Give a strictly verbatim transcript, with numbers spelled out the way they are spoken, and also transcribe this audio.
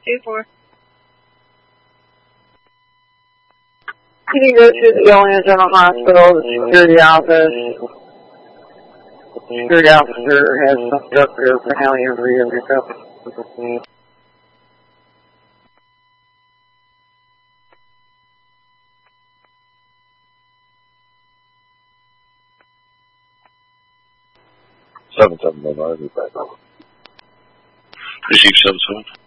two four. You can go to the Olean General Hospital, the security office. The security officer has something up there for how you review yourself. Seven seven one nine. Receive seven seven.